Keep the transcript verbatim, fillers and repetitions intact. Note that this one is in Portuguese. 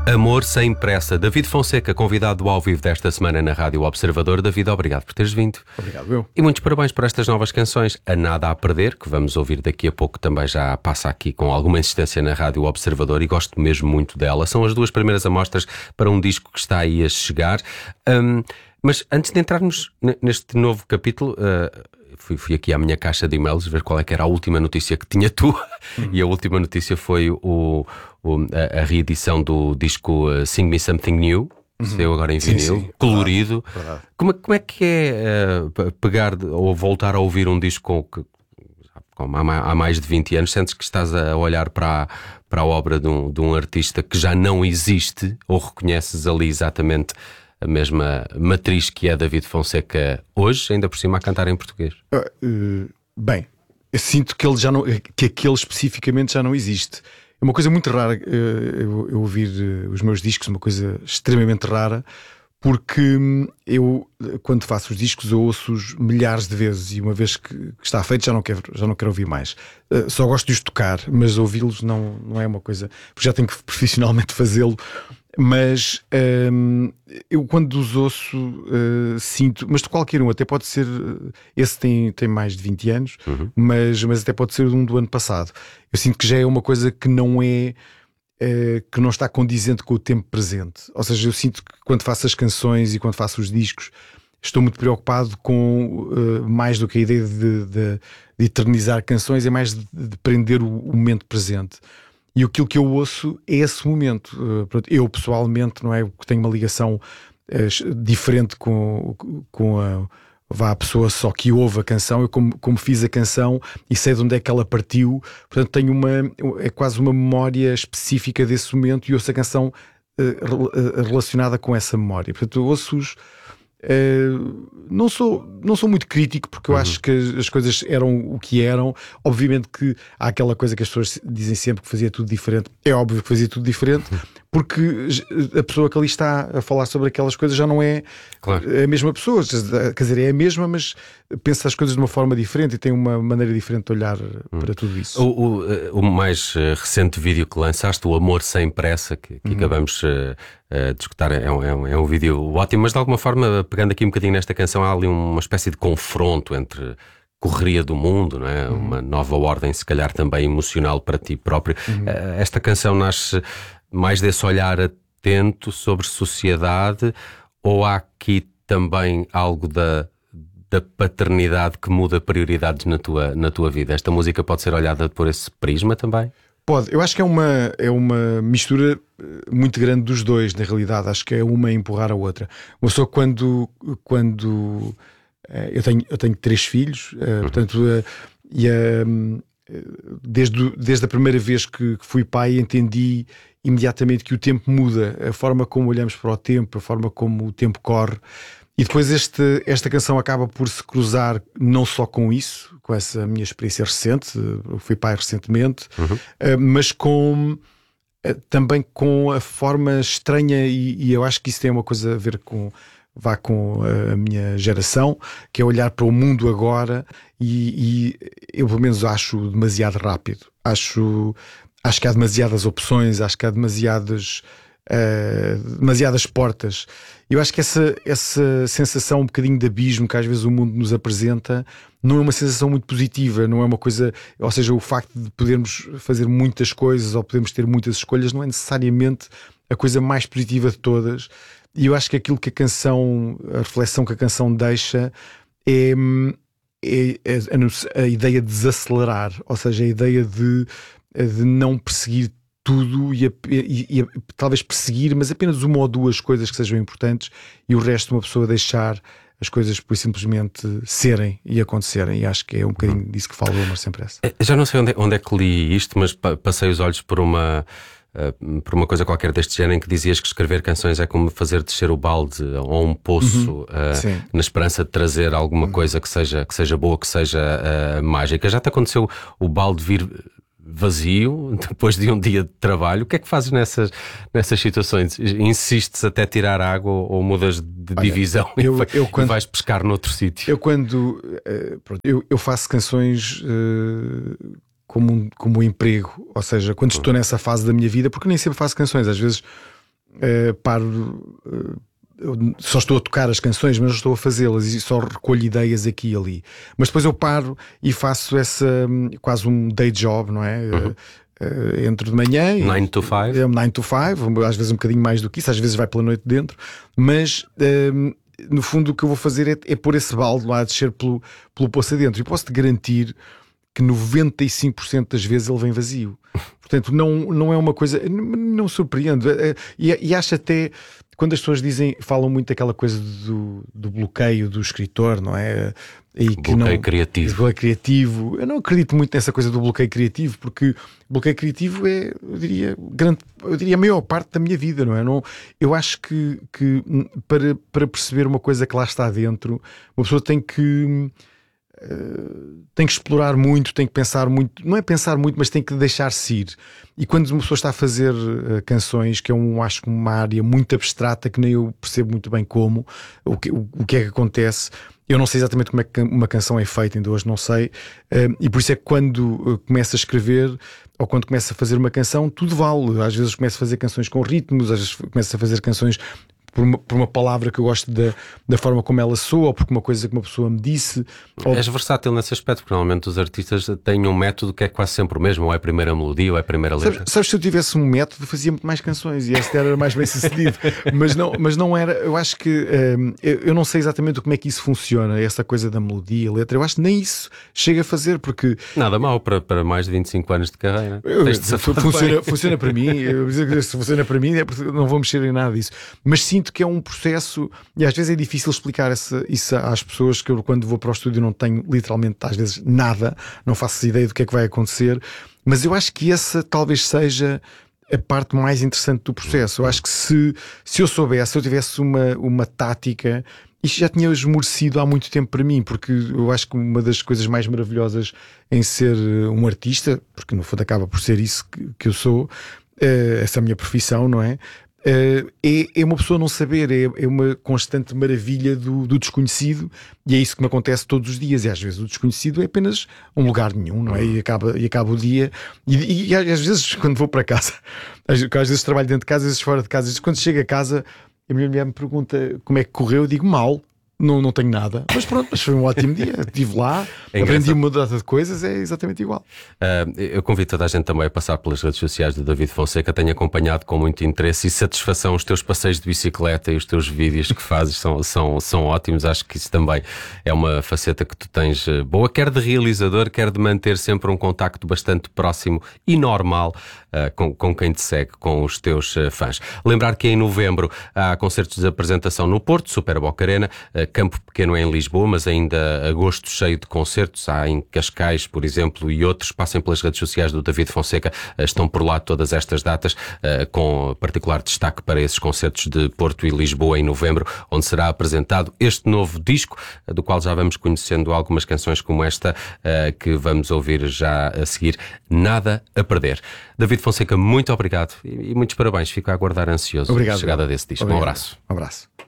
Amor sem pressa. David Fonseca, convidado ao vivo desta semana na Rádio Observador. David, obrigado por teres vindo. Obrigado, eu. E muitos parabéns por estas novas canções. A Nada a Perder, que vamos ouvir daqui a pouco, também já passa aqui com alguma insistência na Rádio Observador e gosto mesmo muito dela. São as duas primeiras amostras para um disco que está aí a chegar. Um, mas antes de entrarmos neste novo capítulo... Uh, Fui, fui aqui à minha caixa de e-mails ver qual é que era a última notícia que tinha tu. Uhum. E a última notícia foi o, o, a, a reedição do disco uh, Sing Me Something New. Uhum. Saiu agora em vinil, sim, sim. Colorido. Verdade, verdade. Como, como é que é uh, pegar ou voltar a ouvir um disco com, com, há, há mais de vinte anos? Sentes que estás a olhar para, para a obra de um, de um artista que já não existe, ou reconheces ali exatamente a mesma matriz que é David Fonseca hoje, ainda por cima a cantar em português? Uh, bem, eu sinto que, ele já não, que aquele especificamente já não existe. É uma coisa muito rara uh, eu, eu ouvir uh, os meus discos, uma coisa extremamente rara, porque eu, quando faço os discos, eu ouço-os milhares de vezes e uma vez que, que está feito já não quero, já não quero ouvir mais. Uh, só gosto de os tocar, mas ouvi-los não, não é uma coisa, porque já tenho que profissionalmente fazê-lo. Mas hum, eu quando os ouço uh, sinto, mas de qualquer um, até pode ser, esse tem, tem mais de vinte anos, uhum. mas, mas até pode ser um do ano passado. Eu sinto que já é uma coisa que não é, uh, que não está condizente com o tempo presente. Ou seja, eu sinto que quando faço as canções e quando faço os discos, estou muito preocupado com uh, mais do que a ideia de, de, de eternizar canções, é mais de, de prender o, o momento presente. E aquilo que eu ouço é esse momento. Eu pessoalmente, não é, que tenho uma ligação uh, diferente com, com a, vá, a pessoa só que ouve a canção. Eu como, como fiz a canção e sei de onde é que ela partiu, portanto tenho uma, é quase uma memória específica desse momento e ouço a canção uh, relacionada com essa memória. Portanto eu ouço-os. Uh, não sou, não sou muito crítico porque eu uhum. acho que as, as coisas eram o que eram. Obviamente que há aquela coisa que as pessoas dizem sempre que fazia tudo diferente. É óbvio que fazia tudo diferente porque a pessoa que ali está a falar sobre aquelas coisas já não é claro. A mesma pessoa, quer dizer, é a mesma, mas pensa as coisas de uma forma diferente e tem uma maneira diferente de olhar uhum. para tudo isso. O, o, o mais recente vídeo que lançaste, o Amor Sem Pressa, que, que uhum. acabamos uh, uh, de escutar, é um, é, um, é um vídeo ótimo, mas de alguma forma, pegando aqui um bocadinho nesta canção, há ali uma espécie de confronto entre correria do mundo, não é? Uhum. Uma nova ordem, se calhar também emocional para ti próprio. Uhum. Uh, esta canção nasce mais desse olhar atento sobre sociedade, ou há aqui também algo da, da paternidade que muda prioridades na tua, na tua vida? Esta música pode ser olhada por esse prisma também? Pode, eu acho que é uma, é uma mistura muito grande dos dois, na realidade. Acho que é uma a empurrar a outra. Uma pessoa quando, quando eu, tenho, eu tenho três filhos, uhum. portanto, e, desde, desde a primeira vez que, que fui pai entendi imediatamente que o tempo muda, a forma como olhamos para o tempo, a forma como o tempo corre. E depois este, esta canção acaba por se cruzar não só com isso, com essa minha experiência recente, eu fui pai recentemente, uhum. mas com, também com a forma estranha, e, e eu acho que isso tem uma coisa a ver com, vá com a minha geração, que é olhar para o mundo agora, e, e eu pelo menos acho demasiado rápido. Acho, acho que há demasiadas opções, acho que há demasiadas... Uh, demasiadas portas. Eu acho que essa, essa sensação um bocadinho de abismo que às vezes o mundo nos apresenta não é uma sensação muito positiva, não é uma coisa, ou seja, o facto de podermos fazer muitas coisas ou podermos ter muitas escolhas não é necessariamente a coisa mais positiva de todas. E eu acho que aquilo que a canção, a reflexão que a canção deixa é, é, é a, a ideia de desacelerar, ou seja, a ideia de, de não perseguir tudo e, a, e, e talvez perseguir, mas apenas uma ou duas coisas que sejam importantes e o resto uma pessoa deixar as coisas por simplesmente serem e acontecerem. E acho que é um bocadinho disso que fala o Amor Sem Pressa. Já não sei onde é, onde é que li isto, mas passei os olhos por uma, uh, por uma coisa qualquer deste género em que dizias que escrever canções é como fazer descer o balde ou um poço, uhum. uh, na esperança de trazer alguma uhum. coisa que seja, que seja boa, que seja uh, mágica. Já te aconteceu o balde vir vazio depois de um dia de trabalho? O que é que fazes nessas, nessas situações? Insistes até tirar água ou mudas de Olha, divisão eu, e, eu quando, e vais pescar noutro sítio? Eu quando uh, pronto, eu, eu faço canções uh, como, um, como um emprego, ou seja, quando estou nessa fase da minha vida, porque nem sempre faço canções, às vezes uh, paro, uh, eu só estou a tocar as canções, mas não estou a fazê-las e só recolho ideias aqui e ali. Mas depois eu paro e faço essa quase um day job, não é? Uhum. Uh, Uh, entre de manhã nine to five é nine to five, às vezes um bocadinho mais do que isso, às vezes vai pela noite dentro, mas uh, no fundo o que eu vou fazer é, é pôr esse balde lá a descer pelo, pelo poço adentro, e posso-te garantir que noventa e cinco por cento das vezes ele vem vazio. Portanto, não, não é uma coisa, não, não surpreende, e, e acho até, quando as pessoas dizem, falam muito daquela coisa do, do bloqueio do escritor, não é? E que bloqueio não, criativo. bloqueio criativo. Eu não acredito muito nessa coisa do bloqueio criativo, porque o bloqueio criativo é, eu diria, grande, eu diria a maior parte da minha vida, não é? Não, eu acho que, que para, para perceber uma coisa que lá está dentro, uma pessoa tem que Uh, tem que explorar muito, tem que pensar muito, não é pensar muito, mas tem que deixar-se ir. E quando uma pessoa está a fazer uh, canções, que é um, acho que uma área muito abstrata, que nem eu percebo muito bem como, o que, o, o que é que acontece, eu não sei exatamente como é que uma canção é feita, ainda hoje não sei, uh, e por isso é que quando uh, começo a escrever, ou quando começo a fazer uma canção, tudo vale. Às vezes começo a fazer canções com ritmos, às vezes começo a fazer canções Por uma, por uma palavra que eu gosto da, da forma como ela soa, ou porque uma coisa que uma pessoa me disse. Ou... És versátil nesse aspecto, porque normalmente os artistas têm um método que é quase sempre o mesmo, ou é a primeira melodia, ou é a primeira letra. Sabes, sabes, se eu tivesse um método, fazia muito mais canções e este era mais bem sucedido. mas, não, mas não era, eu acho que um, eu, eu não sei exatamente como é que isso funciona, essa coisa da melodia, letra, eu acho que nem isso chega a fazer, porque nada mal para, para mais de vinte e cinco anos de carreira. Eu, funciona, funciona para mim, eu, se funciona para mim é porque não vou mexer em nada disso. Mas sinto que é um processo, e às vezes é difícil explicar essa, isso às pessoas, que eu quando vou para o estúdio não tenho literalmente às vezes nada, não faço ideia do que é que vai acontecer, mas eu acho que essa talvez seja a parte mais interessante do processo. Eu acho que se, se eu soubesse, se eu tivesse uma, uma tática, isto já tinha esmorecido há muito tempo para mim, porque eu acho que uma das coisas mais maravilhosas em ser um artista, porque no fundo acaba por ser isso que, que eu sou, essa é a minha profissão, não é? Uh, é, é uma pessoa não saber, é, é uma constante maravilha do, do desconhecido, e é isso que me acontece todos os dias. E às vezes o desconhecido é apenas um lugar nenhum, não é? E acaba, e acaba o dia, e, e, e às vezes quando vou para casa, às, às vezes trabalho dentro de casa, às vezes fora de casa, às vezes quando chego a casa, a minha mulher me pergunta como é que correu, eu digo mal. Não, não tenho nada, mas pronto, mas foi um ótimo dia. Estive lá, é aprendi uma data de coisas, é exatamente igual. Uh, eu convido toda a gente também a passar pelas redes sociais do David Fonseca. Tenho acompanhado com muito interesse e satisfação os teus passeios de bicicleta e os teus vídeos que fazes, são, são, são ótimos. Acho que isso também é uma faceta que tu tens boa, quer de realizador, quer de manter sempre um contacto bastante próximo e normal uh, com, com quem te segue, com os teus uh, fãs. Lembrar que em novembro há concertos de apresentação no Porto, Super Boca Arena, uh, Campo Pequeno em Lisboa, mas ainda agosto cheio de concertos. Há em Cascais, por exemplo, e outros. Passem pelas redes sociais do David Fonseca, estão por lá todas estas datas, com particular destaque para esses concertos de Porto e Lisboa em novembro, onde será apresentado este novo disco, do qual já vamos conhecendo algumas canções como esta, que vamos ouvir já a seguir, Nada a Perder. David Fonseca, muito obrigado e muitos parabéns. Fico a aguardar ansioso obrigado, a chegada desse disco. obrigado. Um abraço. Um abraço.